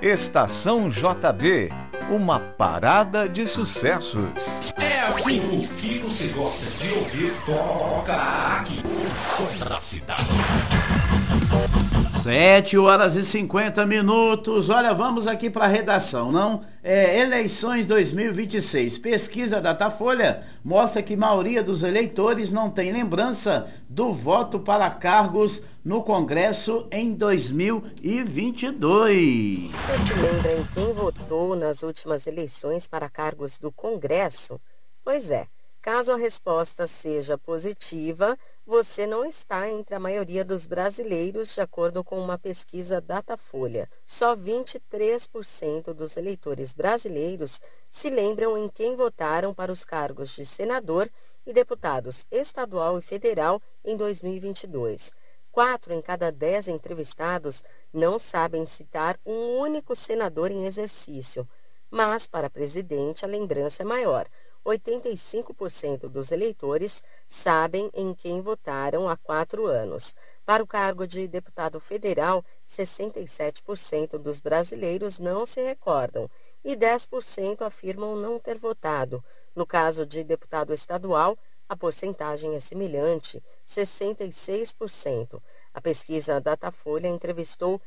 Estação JB, uma parada de sucessos. É assim, o que você gosta de ouvir, toca aqui. O som da cidade. 7h50. Olha, vamos aqui para a redação, não? Eleições 2026. Pesquisa Datafolha mostra que a maioria dos eleitores não tem lembrança do voto para cargos no Congresso em 2022. Você se lembra em quem votou nas últimas eleições para cargos do Congresso? Pois é. Caso a resposta seja positiva, você não está entre a maioria dos brasileiros, de acordo com uma pesquisa Datafolha. Só 23% dos eleitores brasileiros se lembram em quem votaram para os cargos de senador e deputados estadual e federal em 2022. 4 em cada 10 entrevistados não sabem citar um único senador em exercício. Mas, para presidente, a lembrança é maior. 85% dos eleitores sabem em quem votaram há 4 anos. Para o cargo de deputado federal, 67% dos brasileiros não se recordam e 10% afirmam não ter votado. No caso de deputado estadual, a porcentagem é semelhante, 66%. A pesquisa Datafolha entrevistou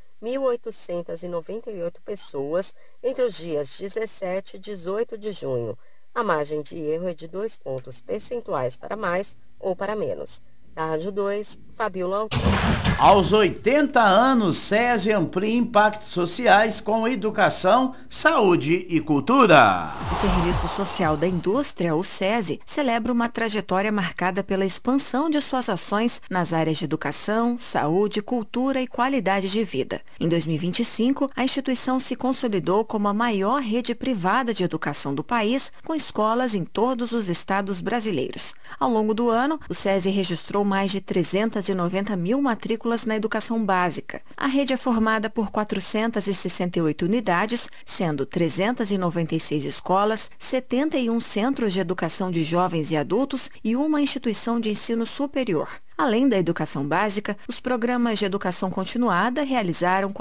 1.898 pessoas entre os dias 17 e 18 de junho. A margem de erro é de 2 pontos percentuais para mais ou para menos. Da Rádio 2, Fabiola Alcântara. Aos 80 anos, SESI amplia impactos sociais com educação, saúde e cultura. O Serviço Social da Indústria, o SESI, celebra uma trajetória marcada pela expansão de suas ações nas áreas de educação, saúde, cultura e qualidade de vida. Em 2025, a instituição se consolidou como a maior rede privada de educação do país, com escolas em todos os estados brasileiros. Ao longo do ano, o SESI registrou mais de 390 mil matrículas na educação básica. A rede é formada por 468 unidades, sendo 396 escolas, 71 centros de educação de jovens e adultos e uma instituição de ensino superior. Além da educação básica, os programas de educação continuada realizaram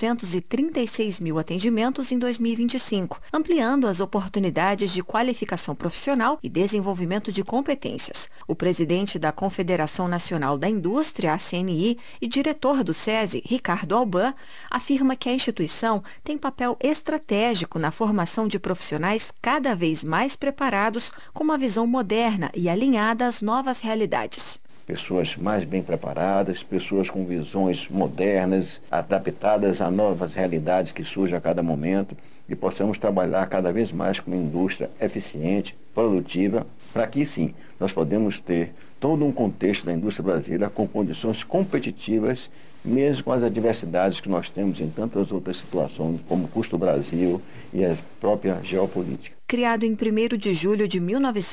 436 mil atendimentos em 2025, ampliando as oportunidades de qualificação profissional e desenvolvimento de competências. O presidente da Confederação Nacional da Indústria, a CNI, e diretor do SESI, Ricardo Alban, afirma que a instituição tem papel estratégico na formação de profissionais cada vez mais preparados, com uma visão moderna e alinhada às novas realidades. Pessoas mais bem preparadas, pessoas com visões modernas, adaptadas a novas realidades que surgem a cada momento, e possamos trabalhar cada vez mais com uma indústria eficiente, produtiva, para que sim, nós podemos ter todo um contexto da indústria brasileira com condições competitivas, mesmo com as adversidades que nós temos em tantas outras situações, como o custo do Brasil e a própria geopolítica. Criado em 1º de julho de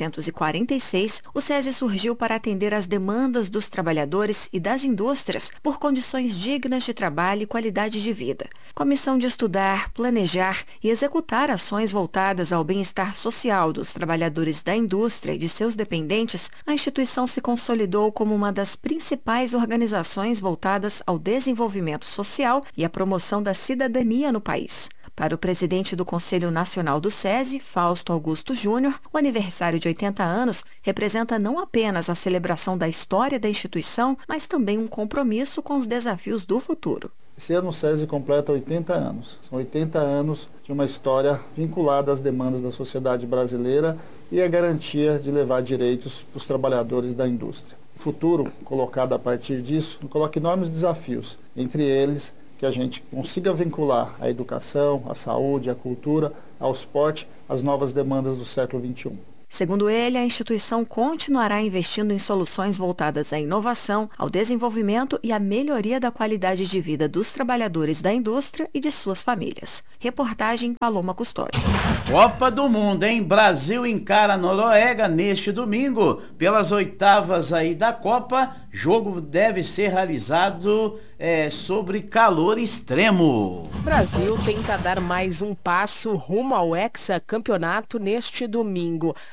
1946, o SESI surgiu para atender às demandas dos trabalhadores e das indústrias por condições dignas de trabalho e qualidade de vida. Com a missão de estudar, planejar e executar ações voltadas ao bem-estar social dos trabalhadores da indústria e de seus dependentes, a instituição se consolidou como uma das principais organizações voltadas ao desenvolvimento social e à promoção da cidadania no país. Para o presidente do Conselho Nacional do SESI, Fausto Augusto Júnior, o aniversário de 80 anos representa não apenas a celebração da história da instituição, mas também um compromisso com os desafios do futuro. Esse ano o SESI completa 80 anos. São 80 anos de uma história vinculada às demandas da sociedade brasileira e a garantia de levar direitos para os trabalhadores da indústria. O futuro, colocado a partir disso, coloca enormes desafios, entre eles que a gente consiga vincular a educação, a saúde, a cultura, ao esporte, às novas demandas do século XXI. Segundo ele, a instituição continuará investindo em soluções voltadas à inovação, ao desenvolvimento e à melhoria da qualidade de vida dos trabalhadores da indústria e de suas famílias. Reportagem Paloma Custódio. Copa do Mundo, hein? Brasil encara a Noruega neste domingo pelas oitavas aí da Copa. Jogo deve ser realizado sobre calor extremo. O Brasil tenta dar mais um passo rumo ao hexacampeonato neste domingo.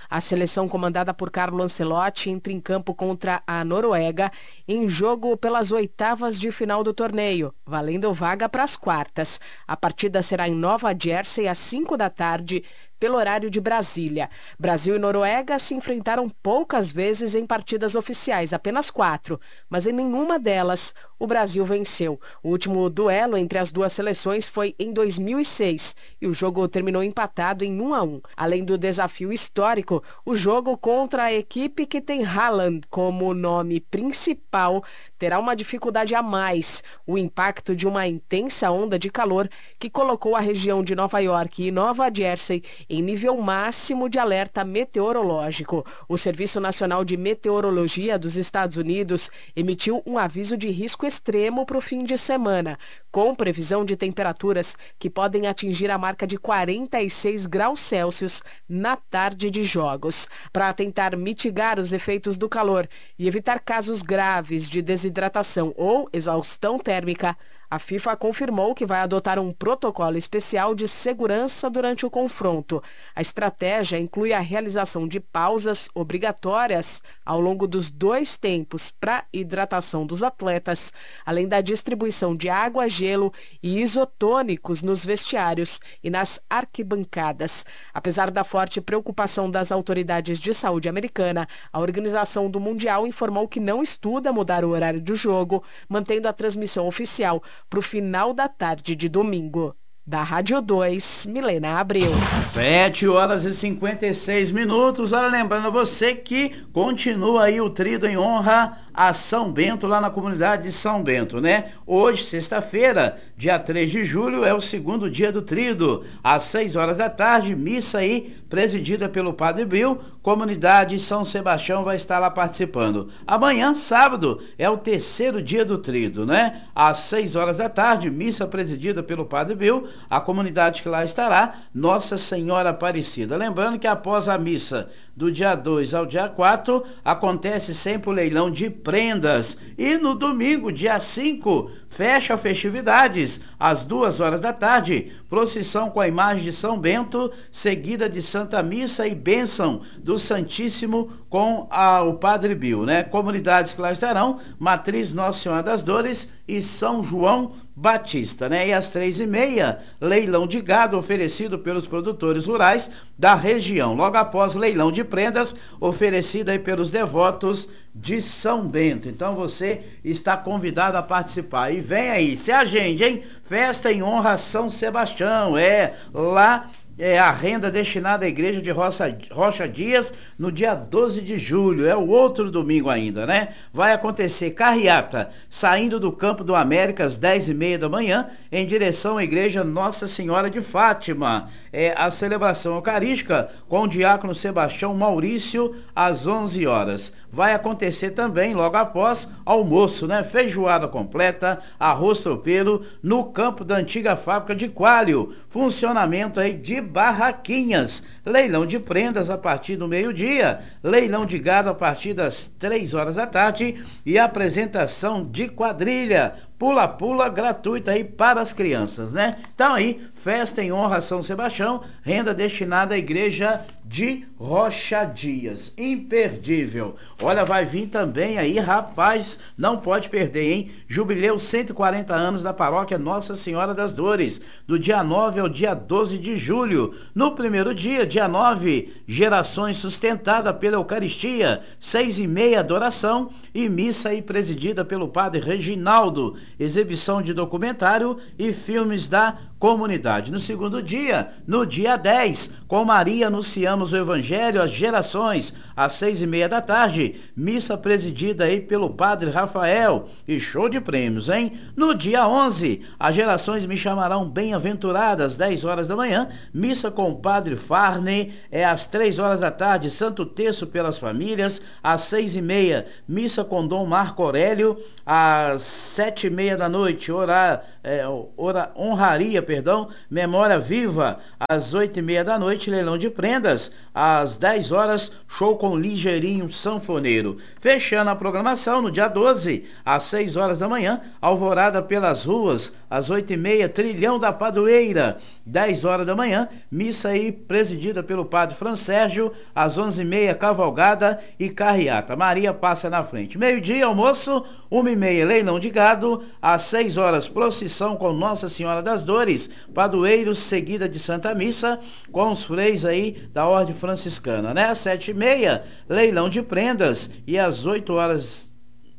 A seleção comandada por Carlo Ancelotti entra em campo contra a Noruega em jogo pelas oitavas de final do torneio, valendo vaga para as quartas. A partida será em Nova Jersey às 5 da tarde, pelo horário de Brasília. Brasil e Noruega se enfrentaram poucas vezes em partidas oficiais, apenas 4, mas em nenhuma delas o Brasil venceu. O último duelo entre as duas seleções foi em 2006 e o jogo terminou empatado em 1-1. Além do desafio histórico, o jogo contra a equipe que tem Haaland como nome principal terá uma dificuldade a mais: o impacto de uma intensa onda de calor que colocou a região de Nova York e Nova Jersey em nível máximo de alerta meteorológico. O Serviço Nacional de Meteorologia dos Estados Unidos emitiu um aviso de risco extremo para o fim de semana, com previsão de temperaturas que podem atingir a marca de 46 graus Celsius na tarde de jogos. Para tentar mitigar os efeitos do calor e evitar casos graves de desidratação ou exaustão térmica, a FIFA confirmou que vai adotar um protocolo especial de segurança durante o confronto. A estratégia inclui a realização de pausas obrigatórias ao longo dos 2 tempos para hidratação dos atletas, além da distribuição de água, gelo e isotônicos nos vestiários e nas arquibancadas. Apesar da forte preocupação das autoridades de saúde americana, a organização do Mundial informou que não estuda mudar o horário do jogo, mantendo a transmissão oficial para o final da tarde de domingo. Da Rádio 2, Milena Abreu. 7h56. Olha, lembrando a você que continua aí o trido em honra a São Bento, lá na comunidade de São Bento, né? Hoje, sexta-feira, dia 3 de julho, é o segundo dia do trido. Às 6 horas da tarde, missa aí, presidida pelo Padre Bill, comunidade São Sebastião vai estar lá participando. Amanhã, sábado, é o terceiro dia do trido, né? Às 6 horas da tarde, missa presidida pelo Padre Bill, a comunidade que lá estará, Nossa Senhora Aparecida. Lembrando que após a missa do dia 2 ao dia 4, acontece sempre o leilão de prendas. E no domingo, dia 5, fecha festividades, às 2 horas da tarde, procissão com a imagem de São Bento, seguida de Santa Missa e bênção do Santíssimo com o Padre Bill, né? Comunidades que lá estarão, Matriz Nossa Senhora das Dores e São João Batista, né? E às 3h30, leilão de gado oferecido pelos produtores rurais da região. Logo após, leilão de prendas oferecido aí pelos devotos de São Bento. Então você está convidado a participar. E vem aí, se agende, hein? Festa em honra a São Sebastião. Lá é a renda destinada à igreja de Rocha Dias no dia 12 de julho, é o outro domingo ainda, né? Vai acontecer carreata saindo do Campo do América às 10h30 da manhã em direção à igreja Nossa Senhora de Fátima. É a celebração eucarística com o diácono Sebastião Maurício às 11 horas. Vai acontecer também logo após almoço, né? Feijoada completa, arroz tropeiro no campo da antiga fábrica de Coalho. Funcionamento aí de barraquinhas. Leilão de prendas a partir do meio-dia, leilão de gado a partir das 3 horas da tarde e apresentação de quadrilha. Pula-pula gratuita aí para as crianças, né? Então aí, festa em honra a São Sebastião, renda destinada à igreja de Rocha Dias. Imperdível. Olha, vai vir também aí, rapaz, não pode perder, hein? Jubileu 140 anos da paróquia Nossa Senhora das Dores, do dia 9 ao dia 12 de julho. No primeiro dia, dia 9, gerações sustentada pela Eucaristia, 6h30 adoração e missa aí presidida pelo Padre Reginaldo, exibição de documentário e filmes da comunidade. No segundo dia, no dia 10, com Maria anunciamos o Evangelho às gerações, às 6h30 da tarde, missa presidida aí pelo Padre Rafael e show de prêmios, hein? No dia 11, as gerações me chamarão bem-aventuradas, 10 horas da manhã, missa com o Padre Farney, às 3 horas da tarde, Santo Terço pelas famílias, às 6h30, missa com Dom Marco Aurélio, às 7h30 da noite, honraria Memória Viva, às 8h30 da noite, leilão de prendas, às 10 horas, show com Ligeirinho Sanfoneiro. Fechando a programação, no dia 12, às 6 horas da manhã, Alvorada pelas Ruas, às 8h30, Trilhão da Padroeira, 10 horas da manhã, missa aí presidida pelo padre Fransérgio, às 11h30, Cavalgada e Carreata. Maria passa na frente. Meio-dia, almoço, 1h30, leilão de gado, às 6 horas, procissão com Nossa Senhora das Dores, padroeiros, seguida de Santa Missa, com os freis aí da Ordem Franciscana, né? Às 7h30, leilão de prendas, e às 8h30,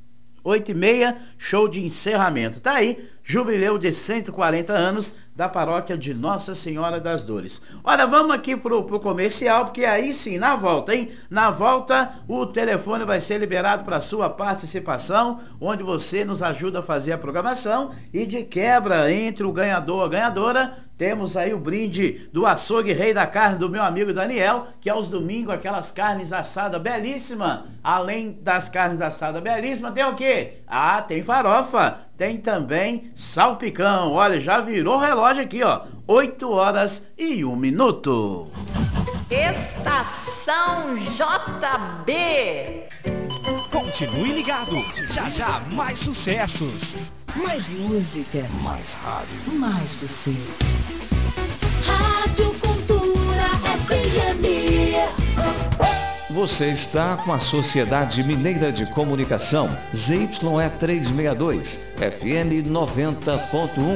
show de encerramento. Tá aí, jubileu de 140 anos da paróquia de Nossa Senhora das Dores. Olha, vamos aqui pro comercial, porque aí sim, na volta, hein? Na volta, o telefone vai ser liberado para sua participação, onde você nos ajuda a fazer a programação, e de quebra entre o ganhador e a ganhadora, temos aí o brinde do Açougue Rei da Carne, do meu amigo Daniel, que aos domingos, aquelas carnes assadas belíssimas. Além das carnes assadas belíssimas, tem o quê? Ah, tem farofa, tem também salpicão. Olha, já virou relógio aqui, ó, 8h01. Estação JB. Continue ligado, já já mais sucessos. Mais música. Mais rádio. Mais você. Rádio Cultura FM. Você está com a Sociedade Mineira de Comunicação, ZYE 362, FM 90.1.